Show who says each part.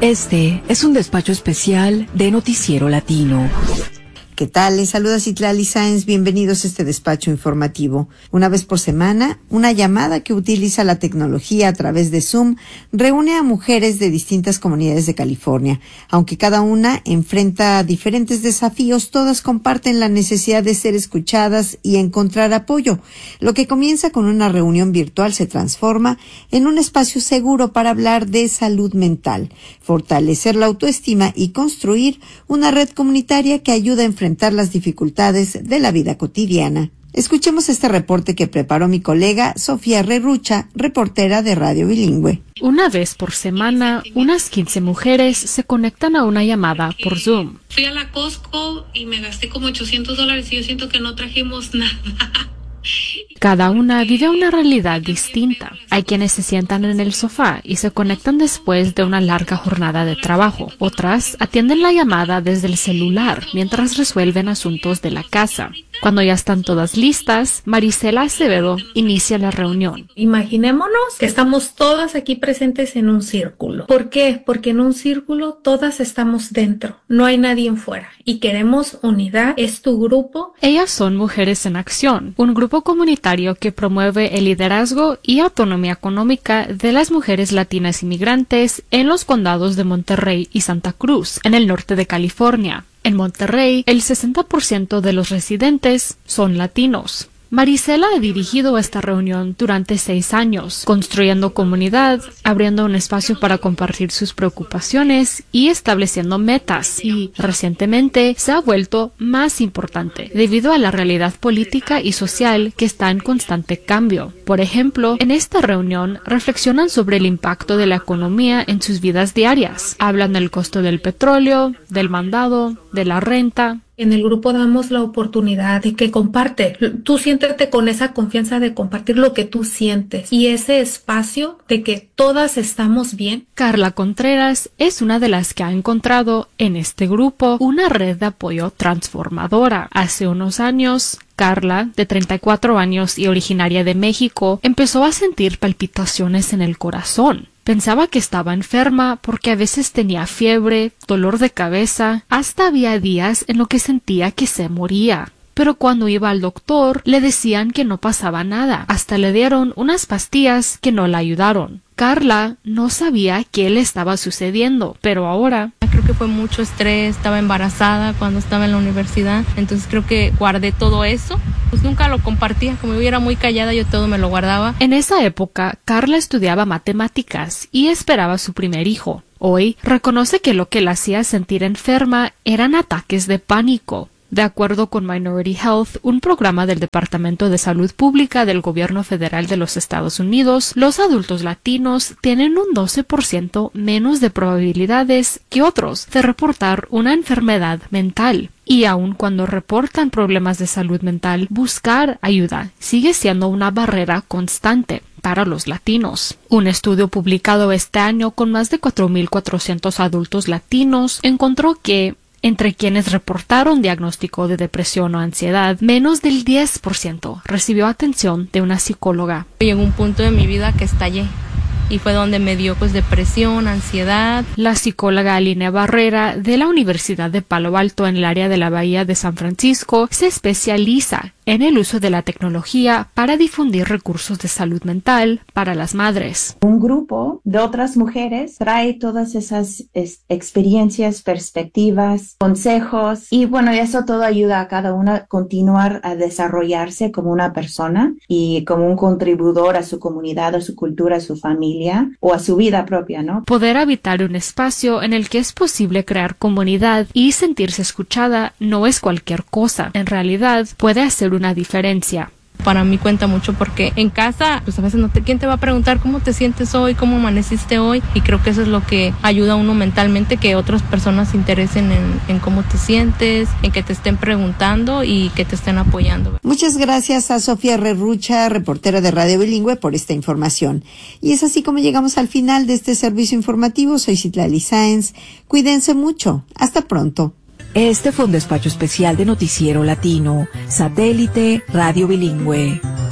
Speaker 1: Este es un despacho especial de Noticiero Latino.
Speaker 2: ¿Qué tal? Les saluda Citlali Sáenz. Bienvenidos a este despacho informativo. Una vez por semana, una llamada que utiliza la tecnología a través de Zoom reúne a mujeres de distintas comunidades de California. Aunque cada una enfrenta diferentes desafíos, todas comparten la necesidad de ser escuchadas y encontrar apoyo. Lo que comienza con una reunión virtual se transforma en un espacio seguro para hablar de salud mental, fortalecer la autoestima y construir una red comunitaria que ayuda a enfrentar las dificultades de la vida cotidiana. Escuchemos este reporte que preparó mi colega Sofía Rerrucha, reportera de Radio Bilingüe.
Speaker 3: Una vez por semana, unas 15 mujeres se conectan a una llamada por Zoom.
Speaker 4: Fui a la Costco y me gasté como $800 y yo siento que no trajimos nada.
Speaker 3: Cada una vive una realidad distinta. Hay quienes se sientan en el sofá y se conectan después de una larga jornada de trabajo. Otras atienden la llamada desde el celular mientras resuelven asuntos de la casa. Cuando ya están todas listas, Marisela Acevedo inicia la reunión.
Speaker 5: Imaginémonos que estamos todas aquí presentes en un círculo. ¿Por qué? Porque en un círculo todas estamos dentro, no hay nadie fuera y queremos unidad, es tu grupo.
Speaker 3: Ellas son Mujeres en Acción, un grupo comunitario que promueve el liderazgo y autonomía económica de las mujeres latinas inmigrantes en los condados de Monterrey y Santa Cruz, en el norte de California. En Monterrey, el 60% de los residentes son latinos. Marisela ha dirigido esta reunión durante 6 años, construyendo comunidad, abriendo un espacio para compartir sus preocupaciones y estableciendo metas. Y recientemente se ha vuelto más importante debido a la realidad política y social que está en constante cambio. Por ejemplo, en esta reunión reflexionan sobre el impacto de la economía en sus vidas diarias. Hablan del costo del petróleo, del mandado, de la renta.
Speaker 5: En el grupo damos la oportunidad de que comparte. Tú siéntete con esa confianza de compartir lo que tú sientes y ese espacio de que todas estamos bien.
Speaker 3: Carla Contreras es una de las que ha encontrado en este grupo una red de apoyo transformadora. Hace unos años, Carla, de 34 años y originaria de México, empezó a sentir palpitaciones en el corazón. Pensaba que estaba enferma porque a veces tenía fiebre, dolor de cabeza, hasta había días en los que sentía que se moría. Pero cuando iba al doctor, le decían que no pasaba nada. Hasta le dieron unas pastillas que no la ayudaron. Carla no sabía qué le estaba sucediendo, pero ahora...
Speaker 6: Creo que fue mucho estrés, estaba embarazada cuando estaba en la universidad, entonces creo que guardé todo eso. Pues nunca lo compartía, como yo era muy callada, yo todo me lo guardaba.
Speaker 3: En esa época, Carla estudiaba matemáticas y esperaba su primer hijo. Hoy, reconoce que lo que la hacía sentir enferma eran ataques de pánico. De acuerdo con Minority Health, un programa del Departamento de Salud Pública del Gobierno Federal de los Estados Unidos, los adultos latinos tienen un 12% menos de probabilidades que otros de reportar una enfermedad mental. Y aun cuando reportan problemas de salud mental, buscar ayuda sigue siendo una barrera constante para los latinos. Un estudio publicado este año con más de 4,400 adultos latinos encontró que entre quienes reportaron diagnóstico de depresión o ansiedad, menos del 10% recibió atención de una psicóloga.
Speaker 6: Llegó un punto de mi vida que estallé y fue donde me dio depresión, ansiedad.
Speaker 3: La psicóloga Aline Barrera de la Universidad de Palo Alto en el área de la Bahía de San Francisco se especializa en el uso de la tecnología para difundir recursos de salud mental para las madres.
Speaker 7: Un grupo de otras mujeres trae todas esas experiencias, perspectivas, consejos y bueno, eso todo ayuda a cada una a continuar a desarrollarse como una persona y como un contribuidor a su comunidad, a su cultura, a su familia o a su vida propia, ¿no?
Speaker 3: Poder habitar un espacio en el que es posible crear comunidad y sentirse escuchada no es cualquier cosa. En realidad, puede hacer una diferencia.
Speaker 6: Para mí cuenta mucho porque en casa, pues a veces ¿quién te va a preguntar cómo te sientes hoy, cómo amaneciste hoy? Y creo que eso es lo que ayuda a uno mentalmente, que otras personas se interesen en cómo te sientes, en que te estén preguntando y que te estén apoyando.
Speaker 2: Muchas gracias a Sofía Rerrucha, reportera de Radio Bilingüe, por esta información. Y es así como llegamos al final de este servicio informativo. Soy Citlali Sáenz. Cuídense mucho. Hasta pronto.
Speaker 1: Este fue un despacho especial de Noticiero Latino, Satélite Radio Bilingüe.